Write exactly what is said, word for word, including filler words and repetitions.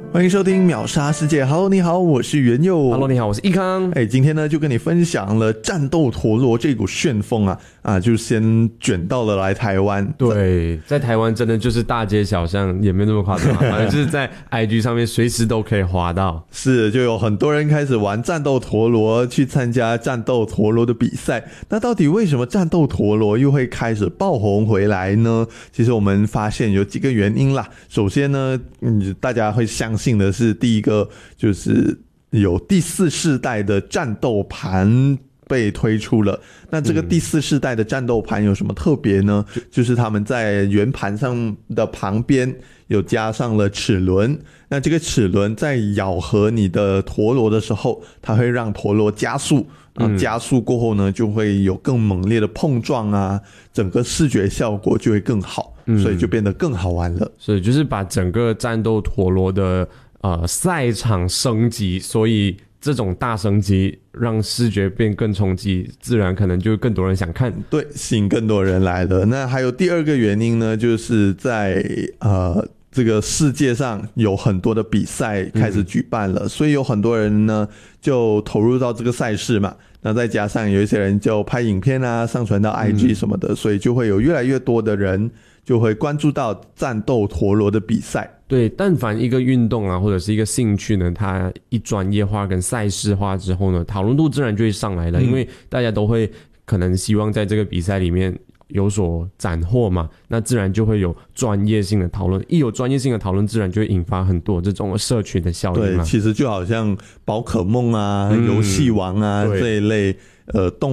欢迎收听秒杀世界。Hello， 你好，我是元佑。 Hello， 你好，我是易康。 哎，今天呢就跟你分享了战斗陀螺这股旋风啊啊，就先卷到了来台湾。 对，在台湾真的就是大街小巷，也没有那么夸张，反正就是在 I G 上面随时都可以滑到。 是，就有很多人开始玩战斗陀螺，去参加战斗陀螺的比赛。那到底为什么战斗陀螺又会开始爆红回来呢？其实我们发现有几个原因啦。首先呢，嗯，大家会相信的是，第一个就是有第四世代的战斗盘被推出了。那这个第四世代的战斗盘有什么特别呢？嗯、就是他们在圆盘上的旁边有加上了齿轮。那这个齿轮在咬合你的陀螺的时候，它会让陀螺加速，然后加速过后呢，就会有更猛烈的碰撞啊，整个视觉效果就会更好，所以就变得更好玩了。 所以就是把整个战斗陀螺的呃赛场升级，所以这种大升级让视觉变更冲击，自然可能就更多人想看， 对，吸引更多人来了。那还有第二个原因呢，就是在呃这个世界上有很多的比赛开始举办了，嗯、所以有很多人呢就投入到这个赛事嘛。那再加上有一些人就拍影片啊，上传到 I G 什么的，嗯、所以就会有越来越多的人就会关注到战斗陀螺的比赛。 对，但凡一个运动啊，或者是一个兴趣呢，它一专业化跟赛事化之后呢，讨论度自然就会上来了，嗯、因为大家都会可能希望在这个比赛里面有所斩获嘛，那自然就会有专业性的讨论，一有专业性的讨论，自然就会引发很多这种社群的效应嘛。 对，其实就好像宝可梦啊、游戏、嗯、王啊这一类呃动